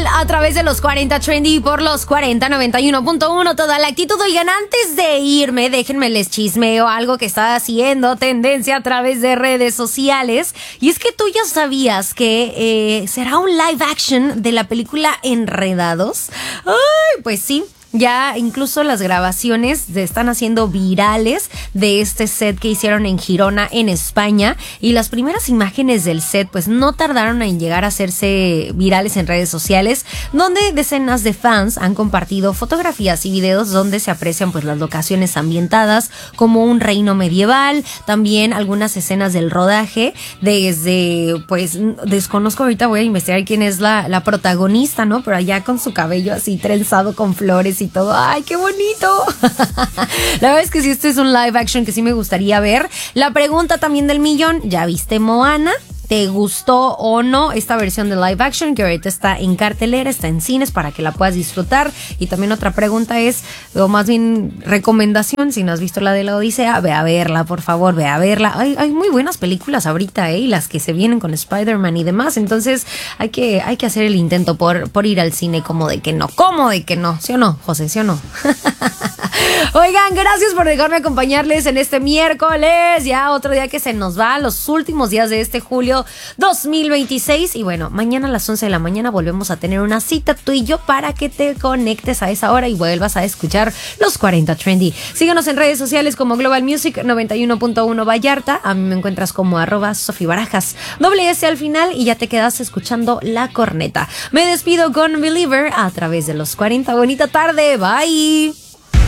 a través de los 40 Trendy por los 4091.1. Toda la actitud. Oigan, antes de irme, déjenme les chismeo algo que está haciendo tendencia a través de redes sociales. Y es que tú ya sabías que será un live action de la película Enredados. Ay, pues sí. Ya incluso las grabaciones se están haciendo virales de este set que hicieron en Girona, en España. Y las primeras imágenes del set pues no tardaron en llegar a hacerse virales en redes sociales, donde decenas de fans han compartido fotografías y videos donde se aprecian pues las locaciones ambientadas como un reino medieval. También algunas escenas del rodaje, desde pues desconozco, ahorita voy a investigar quién es la protagonista, ¿no? Pero allá con su cabello así trenzado con flores y todo. ¡Ay, qué bonito! La verdad es que sí, este es un live action que sí me gustaría ver. La pregunta también del millón, ¿ya viste Moana? ¿Te gustó o no esta versión de live action que ahorita está en cartelera, está en cines para que la puedas disfrutar? Y también otra pregunta es, o más bien recomendación, si no has visto la de la Odisea, ve a verla, por favor, ve a verla. Hay muy buenas películas ahorita, y las que se vienen con Spider-Man y demás, entonces hay que hacer el intento por ir al cine. Como de que no, ¿sí o no, José? ¿Sí o no? Oigan, gracias por dejarme acompañarles en este miércoles, ya otro día que se nos va, los últimos días de este julio 2026. Y bueno, mañana a las 11 de la mañana volvemos a tener una cita tú y yo para que te conectes a esa hora y vuelvas a escuchar los 40 Trendy. Síguenos en redes sociales como Global Music 91.1 Vallarta. A mí me encuentras como @SofiBarajas, S al final, y ya te quedas escuchando La Corneta. Me despido con Believer a través de los 40. Bonita tarde, bye.